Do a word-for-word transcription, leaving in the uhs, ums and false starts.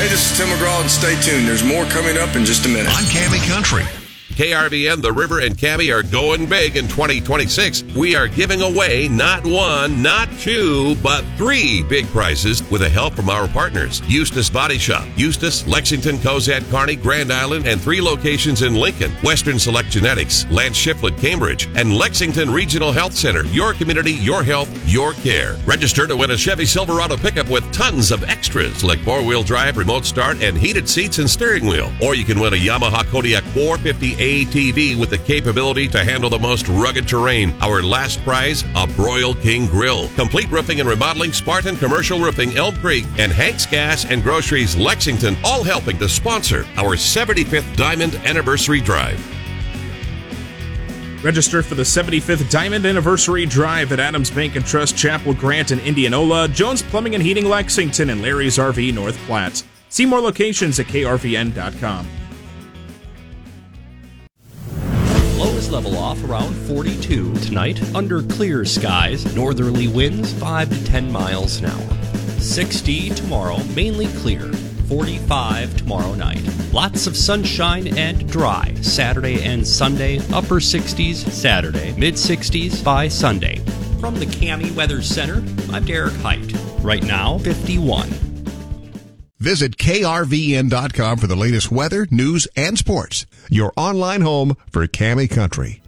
Hey, this is Tim McGraw, and stay tuned. There's more coming up in just a minute. On Cami Country. K R V N, The River, and Cami are going big in twenty twenty-six. We are giving away not one, not two, but three big prizes with the help from our partners. Eustis Body Shop, Eustis, Lexington, Cozad, Kearney, Grand Island, and three locations in Lincoln. Western Select Genetics, Lance Shiflett, Cambridge, and Lexington Regional Health Center. Your community, your health, your care. Register to win a Chevy Silverado pickup with tons of extras like four-wheel drive, remote start, and heated seats and steering wheel. Or you can win a Yamaha Kodiak four fifty A T V with the capability to handle the most rugged terrain. Our last prize, a Broil King Grill. Complete Roofing and Remodeling, Spartan Commercial Roofing, Elm Creek, and Hank's Gas and Groceries, Lexington, all helping to sponsor our seventy-fifth Diamond Anniversary Drive. Register for the seventy-fifth Diamond Anniversary Drive at Adams Bank and Trust, Chapel Grant in Indianola, Jones Plumbing and Heating Lexington, and Larry's R V North Platte. See more locations at K R V N dot com. Lows level off around forty-two tonight, under clear skies, northerly winds five to ten miles an hour. sixty tomorrow, mainly clear. forty-five tomorrow night. Lots of sunshine and dry Saturday and Sunday. Upper sixties Saturday, mid sixties by Sunday. From the Cami Weather Center, I'm Derek Height. Right now, fifty-one. Visit K R V N dot com for the latest weather, news, and sports. Your online home for Cami Country.